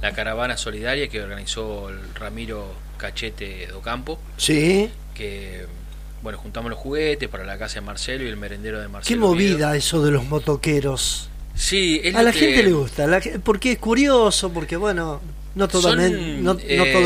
la caravana solidaria que organizó el Ramiro Cachete Docampo. Sí. Que, bueno, juntamos los juguetes para la casa de Marcelo y el merendero de Marcelo. Qué movida Oviedo. eso de los motoqueros. Sí, es a la que gente le gusta, porque es curioso, porque bueno, no todo son, no todo